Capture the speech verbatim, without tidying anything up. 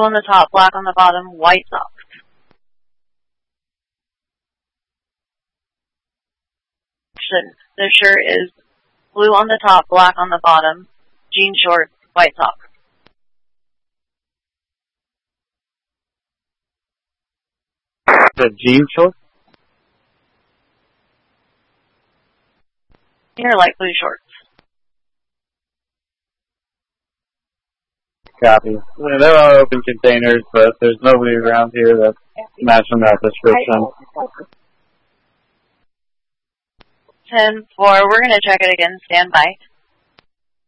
on the top, black on the bottom, white socks. The shirt is blue on the top, black on the bottom, jean shorts, white socks. The jean shorts? They're light blue shorts. Copy. Well, there are open containers, but there's nobody around here that's matching that description. ten four, we're going to check it again. Stand by.